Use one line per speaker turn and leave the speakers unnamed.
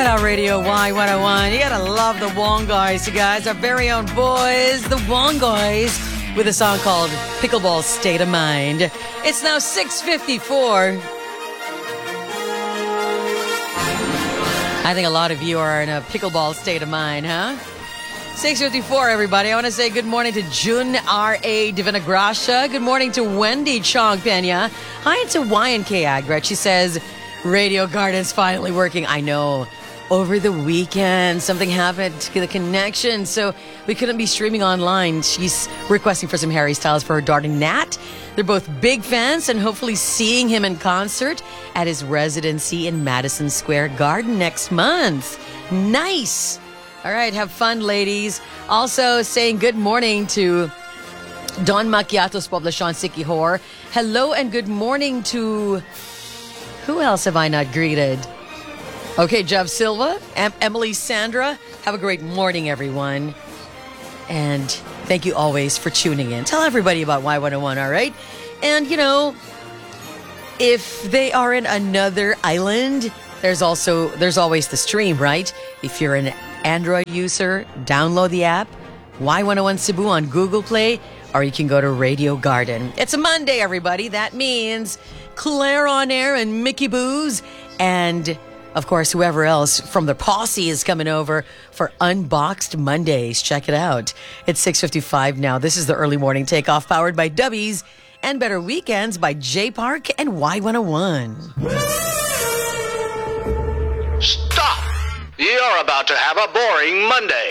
Talk Radio Y101. You gotta love the Wong Guys, you guys. Our very own boys, the Wong Guys, with a song called Pickleball State of Mind. It's now 6:54. I think a lot of you are in a pickleball state of mind, huh? 6:54, everybody. I want to say good morning to Jun R.A. Divinagracia. Good morning to Wendy Chong Pena. Hi to YNK Agret. She says, Radio Garden's finally working. I know. Over the weekend, something happened to the connection, so we couldn't be streaming online. She's requesting for some Harry Styles for her daughter Nat. They're both big fans and hopefully seeing him in concert at his residency in Madison Square Garden next month. Nice. All right, have fun, ladies. Also saying good morning to Don Macchiatos Poblacion Siquijor. Hello and good morning to... Who else have I not greeted? Okay, Jeff Silva, Emily Sandra. Have a great morning, everyone. And thank you always for tuning in. Tell everybody about Y101, all right? And, you know, if they are in another island, there's always the stream, right? If you're an Android user, download the app, Y101 Cebu on Google Play, or you can go to Radio Garden. It's a Monday, everybody. That means Claire on air and Mickey Booz and... Of course, whoever else from the posse is coming over for Unboxed Mondays. Check it out. It's 6:55 now. This is the early morning takeoff powered by Dubbies and Better Weekends by J Park and Y101.
Stop! You're about to have a boring Monday.